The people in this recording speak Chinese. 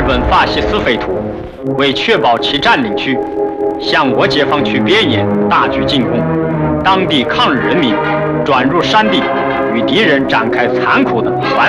本法西斯匪徒为确保其占领区，向我解放区边沿大举进攻，当地抗日人民转入山地，与敌人展开残酷的